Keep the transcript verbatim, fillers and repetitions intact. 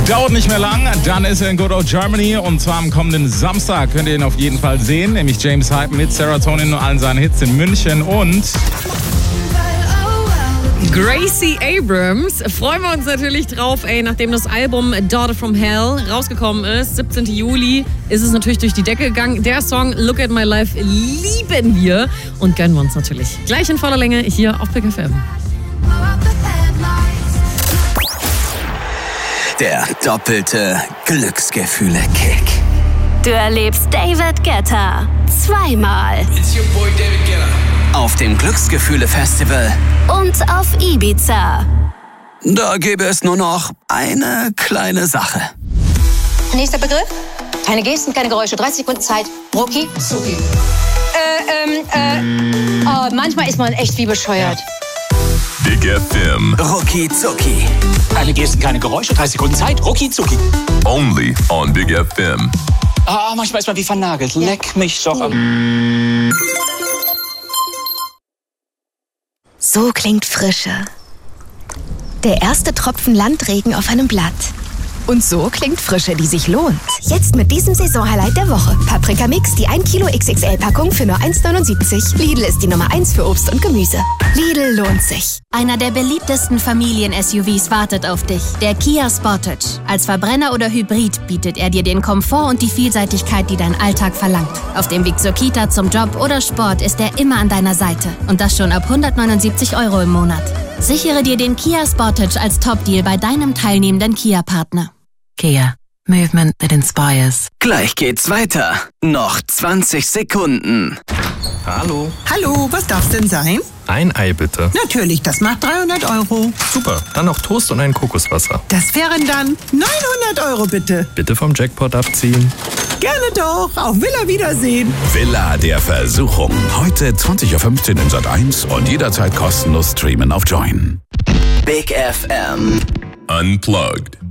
Dauert nicht mehr lang, dann ist er in Good Old Germany und zwar am kommenden Samstag könnt ihr ihn auf jeden Fall sehen, nämlich James Hype mit Serotonin und allen seinen Hits in München und Gracie Abrams. Freuen wir uns natürlich drauf, ey, nachdem das Album Daughter from Hell rausgekommen ist, siebzehnten Juli, ist es natürlich durch die Decke gegangen. Der Song Look at My Life lieben wir und gönnen wir uns natürlich. Gleich in voller Länge hier auf Big F M. Der doppelte Glücksgefühle-Kick. Du erlebst David Guetta zweimal. It's your boy David Guetta. Auf dem Glücksgefühle-Festival. Und auf Ibiza. Da gäbe es nur noch eine kleine Sache. Nächster Begriff. Keine Gesten, keine Geräusche. dreißig Sekunden Zeit. Rucki. Zucki. Äh, ähm, äh. Oh, manchmal ist man echt wie bescheuert. Big F M. Rucki Zucki. Keine Gesten, keine Geräusche, dreißig Sekunden Zeit. Rucki Zucki. Only on Big F M. Ah, manchmal ist man wie vernagelt. Leck mich doch am... So klingt Frische. Der erste Tropfen Landregen auf einem Blatt. Und so klingt Frische, die sich lohnt. Jetzt mit diesem Saisonhighlight der Woche. Paprika Mix, die ein Kilo X X L-Packung für nur eins neunundsiebzig. Lidl ist die Nummer eins für Obst und Gemüse. Lidl lohnt sich. Einer der beliebtesten Familien-S U Vs wartet auf dich. Der Kia Sportage. Als Verbrenner oder Hybrid bietet er dir den Komfort und die Vielseitigkeit, die dein Alltag verlangt. Auf dem Weg zur Kita, zum Job oder Sport ist er immer an deiner Seite. Und das schon ab hundertneunundsiebzig Euro im Monat. Sichere dir den Kia Sportage als Top-Deal bei deinem teilnehmenden Kia-Partner. Kia. Movement that inspires. Gleich geht's weiter. Noch zwanzig Sekunden. Hallo. Hallo, was darf's denn sein? Ein Ei bitte. Natürlich, das macht dreihundert Euro. Super, dann noch Toast und ein Kokoswasser. Das wären dann neunhundert Euro bitte. Bitte vom Jackpot abziehen. Gerne doch, auf Villa Wiedersehen. Villa der Versuchung. Heute zwanzig Uhr fünfzehn in Sat eins und jederzeit kostenlos streamen auf Join. Big F M. Unplugged.